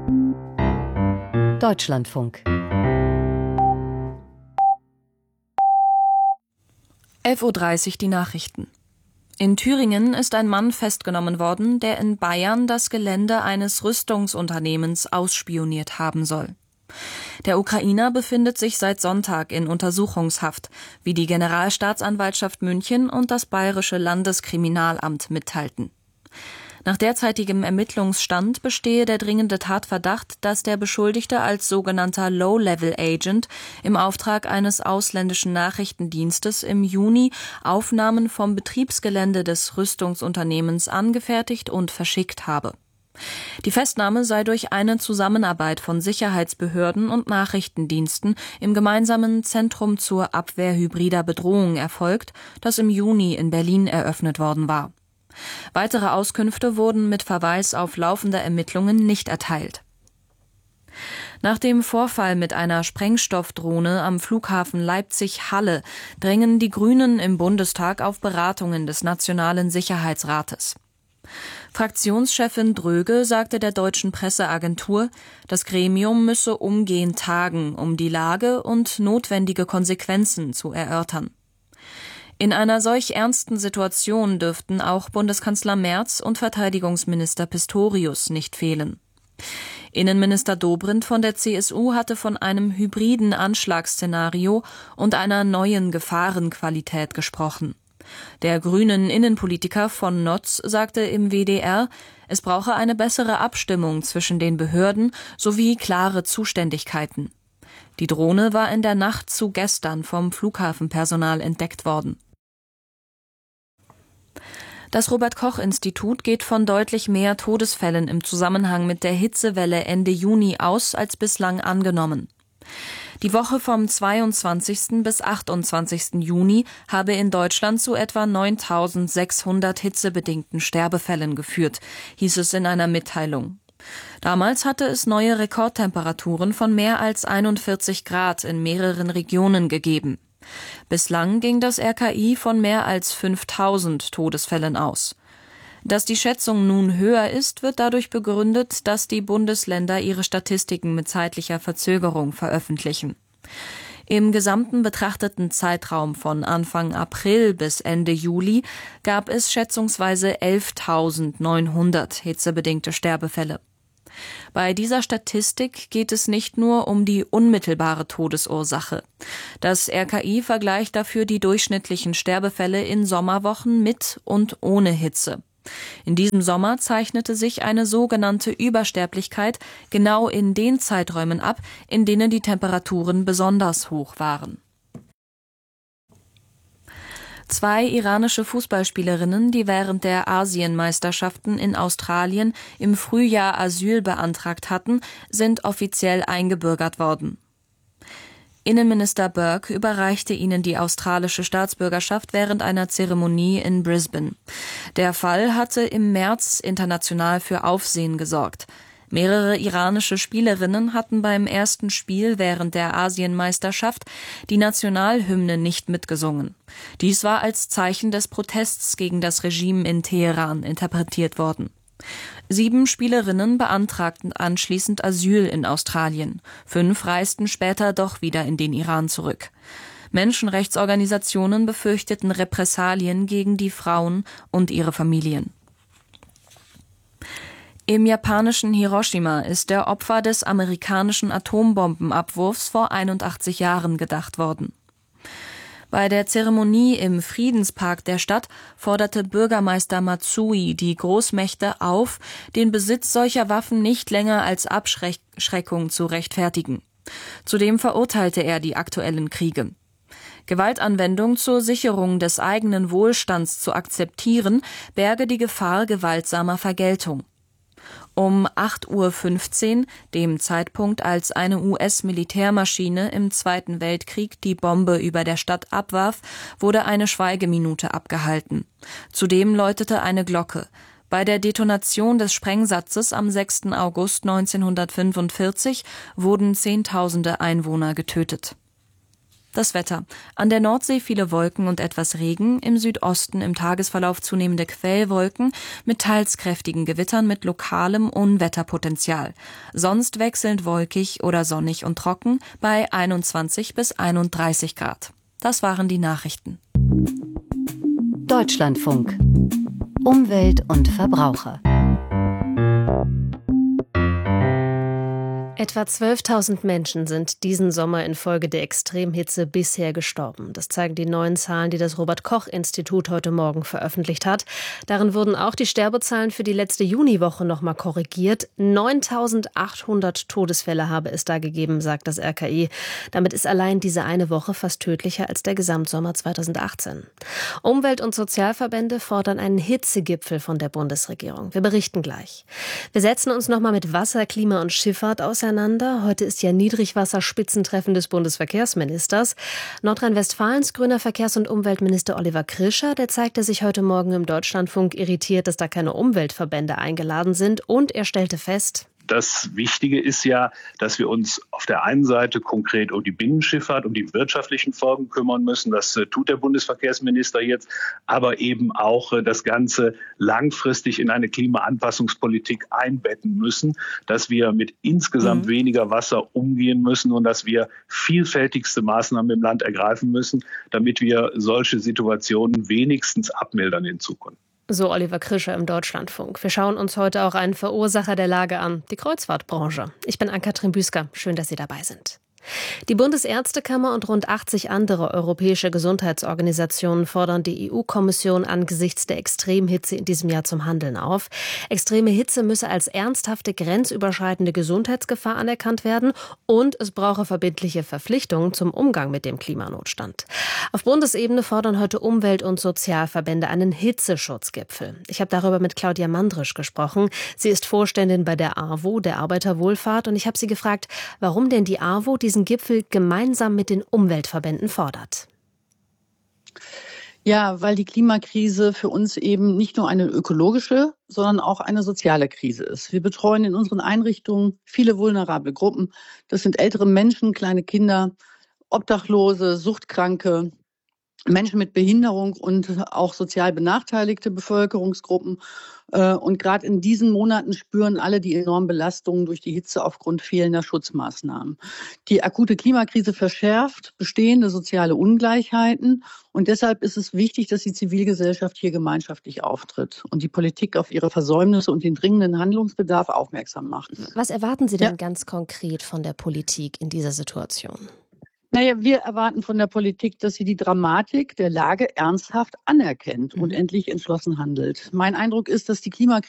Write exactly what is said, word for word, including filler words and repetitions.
Deutschlandfunk. elf Uhr dreißig die Nachrichten. In Thüringen ist ein Mann festgenommen worden, der in Bayern das Gelände eines Rüstungsunternehmens ausspioniert haben soll. Der Ukrainer befindet sich seit Sonntag in Untersuchungshaft, wie die Generalstaatsanwaltschaft München und das Bayerische Landeskriminalamt mitteilten. Nach derzeitigem Ermittlungsstand bestehe der dringende Tatverdacht, dass der Beschuldigte als sogenannter Low-Level-Agent im Auftrag eines ausländischen Nachrichtendienstes im Juni Aufnahmen vom Betriebsgelände des Rüstungsunternehmens angefertigt und verschickt habe. Die Festnahme sei durch eine Zusammenarbeit von Sicherheitsbehörden und Nachrichtendiensten im gemeinsamen Zentrum zur Abwehr hybrider Bedrohung erfolgt, das im Juni in Berlin eröffnet worden war. Weitere Auskünfte wurden mit Verweis auf laufende Ermittlungen nicht erteilt. Nach dem Vorfall mit einer Sprengstoffdrohne am Flughafen Leipzig-Halle drängen die Grünen im Bundestag auf Beratungen des Nationalen Sicherheitsrates. Fraktionschefin Dröge sagte der deutschen Presseagentur, das Gremium müsse umgehend tagen, um die Lage und notwendige Konsequenzen zu erörtern. In einer solch ernsten Situation dürften auch Bundeskanzler Merz und Verteidigungsminister Pistorius nicht fehlen. Innenminister Dobrindt von der C S U hatte von einem hybriden Anschlagsszenario und einer neuen Gefahrenqualität gesprochen. Der grünen Innenpolitiker von Notz sagte im W D R, es brauche eine bessere Abstimmung zwischen den Behörden sowie klare Zuständigkeiten. Die Drohne war in der Nacht zu gestern vom Flughafenpersonal entdeckt worden. Das Robert-Koch-Institut geht von deutlich mehr Todesfällen im Zusammenhang mit der Hitzewelle Ende Juni aus als bislang angenommen. Die Woche vom zweiundzwanzigsten bis achtundzwanzigsten Juni habe in Deutschland zu etwa neuntausendsechshundert hitzebedingten Sterbefällen geführt, hieß es in einer Mitteilung. Damals hatte es neue Rekordtemperaturen von mehr als einundvierzig Grad in mehreren Regionen gegeben. Bislang ging das R K I von mehr als fünftausend Todesfällen aus. Dass die Schätzung nun höher ist, wird dadurch begründet, dass die Bundesländer ihre Statistiken mit zeitlicher Verzögerung veröffentlichen. Im gesamten betrachteten Zeitraum von Anfang April bis Ende Juli gab es schätzungsweise elftausendneunhundert hitzebedingte Sterbefälle. Bei dieser Statistik geht es nicht nur um die unmittelbare Todesursache. Das R K I vergleicht dafür die durchschnittlichen Sterbefälle in Sommerwochen mit und ohne Hitze. In diesem Sommer zeichnete sich eine sogenannte Übersterblichkeit genau in den Zeiträumen ab, in denen die Temperaturen besonders hoch waren. Zwei iranische Fußballspielerinnen, die während der Asienmeisterschaften in Australien im Frühjahr Asyl beantragt hatten, sind offiziell eingebürgert worden. Innenminister Burke überreichte ihnen die australische Staatsbürgerschaft während einer Zeremonie in Brisbane. Der Fall hatte im März international für Aufsehen gesorgt. Mehrere iranische Spielerinnen hatten beim ersten Spiel während der Asienmeisterschaft die Nationalhymne nicht mitgesungen. Dies war als Zeichen des Protests gegen das Regime in Teheran interpretiert worden. Sieben Spielerinnen beantragten anschließend Asyl in Australien. Fünf reisten später doch wieder in den Iran zurück. Menschenrechtsorganisationen befürchteten Repressalien gegen die Frauen und ihre Familien. Im japanischen Hiroshima ist der Opfer des amerikanischen Atombombenabwurfs vor einundachtzig Jahren gedacht worden. Bei der Zeremonie im Friedenspark der Stadt forderte Bürgermeister Matsui die Großmächte auf, den Besitz solcher Waffen nicht länger als Abschreckung zu rechtfertigen. Zudem verurteilte er die aktuellen Kriege. Gewaltanwendung zur Sicherung des eigenen Wohlstands zu akzeptieren, berge die Gefahr gewaltsamer Vergeltung. Um acht Uhr fünfzehn, dem Zeitpunkt, als eine U S-Militärmaschine im Zweiten Weltkrieg die Bombe über der Stadt abwarf, wurde eine Schweigeminute abgehalten. Zudem läutete eine Glocke. Bei der Detonation des Sprengsatzes am sechsten August neunzehnhundertfünfundvierzig wurden Zehntausende Einwohner getötet. Das Wetter. An der Nordsee viele Wolken und etwas Regen, im Südosten im Tagesverlauf zunehmende Quellwolken mit teils kräftigen Gewittern mit lokalem Unwetterpotenzial. Sonst wechselnd wolkig oder sonnig und trocken bei einundzwanzig bis einunddreißig Grad. Das waren die Nachrichten. Deutschlandfunk. Umwelt und Verbraucher. Etwa zwölftausend Menschen sind diesen Sommer infolge der Extremhitze bisher gestorben. Das zeigen die neuen Zahlen, die das Robert-Koch-Institut heute Morgen veröffentlicht hat. Darin wurden auch die Sterbezahlen für die letzte Juniwoche nochmal korrigiert. neuntausendachthundert Todesfälle habe es da gegeben, sagt das R K I. Damit ist allein diese eine Woche fast tödlicher als der Gesamtsommer zweitausendachtzehn. Umwelt- und Sozialverbände fordern einen Hitzegipfel von der Bundesregierung. Wir berichten gleich. Wir setzen uns nochmal mit Wasser, Klima und Schifffahrt auseinander. Heute ist ja Niedrigwasserspitzentreffen des Bundesverkehrsministers. Nordrhein-Westfalens grüner Verkehrs- und Umweltminister Oliver Krischer, der zeigte sich heute Morgen im Deutschlandfunk irritiert, dass da keine Umweltverbände eingeladen sind. Und er stellte fest: Das Wichtige ist ja, dass wir uns auf der einen Seite konkret um die Binnenschifffahrt, um die wirtschaftlichen Folgen kümmern müssen. Das äh, tut der Bundesverkehrsminister jetzt, aber eben auch äh, das Ganze langfristig in eine Klimaanpassungspolitik einbetten müssen, dass wir mit insgesamt mhm. weniger Wasser umgehen müssen und dass wir vielfältigste Maßnahmen im Land ergreifen müssen, damit wir solche Situationen wenigstens abmildern in Zukunft. So Oliver Krischer im Deutschlandfunk. Wir schauen uns heute auch einen Verursacher der Lage an, die Kreuzfahrtbranche. Ich bin Ann-Kathrin Büsker. Schön, dass Sie dabei sind. Die Bundesärztekammer und rund achtzig andere europäische Gesundheitsorganisationen fordern die E U-Kommission angesichts der Extremhitze in diesem Jahr zum Handeln auf. Extreme Hitze müsse als ernsthafte grenzüberschreitende Gesundheitsgefahr anerkannt werden und es brauche verbindliche Verpflichtungen zum Umgang mit dem Klimanotstand. Auf Bundesebene fordern heute Umwelt- und Sozialverbände einen Hitzeschutzgipfel. Ich habe darüber mit Claudia Mandrisch gesprochen. Sie ist Vorständin bei der A W O, der Arbeiterwohlfahrt, und ich habe sie gefragt, warum denn die A W O diesen Gipfel gemeinsam mit den Umweltverbänden fordert. Ja, weil die Klimakrise für uns eben nicht nur eine ökologische, sondern auch eine soziale Krise ist. Wir betreuen in unseren Einrichtungen viele vulnerable Gruppen. Das sind ältere Menschen, kleine Kinder, Obdachlose, Suchtkranke, Menschen mit Behinderung und auch sozial benachteiligte Bevölkerungsgruppen. Und gerade in diesen Monaten spüren alle die enormen Belastungen durch die Hitze aufgrund fehlender Schutzmaßnahmen. Die akute Klimakrise verschärft bestehende soziale Ungleichheiten. Und deshalb ist es wichtig, dass die Zivilgesellschaft hier gemeinschaftlich auftritt und die Politik auf ihre Versäumnisse und den dringenden Handlungsbedarf aufmerksam macht. Was erwarten Sie denn Ja. ganz konkret von der Politik in dieser Situation? Naja, wir erwarten von der Politik, dass sie die Dramatik der Lage ernsthaft anerkennt und Mhm. endlich entschlossen handelt. Mein Eindruck ist, dass die Klimakrise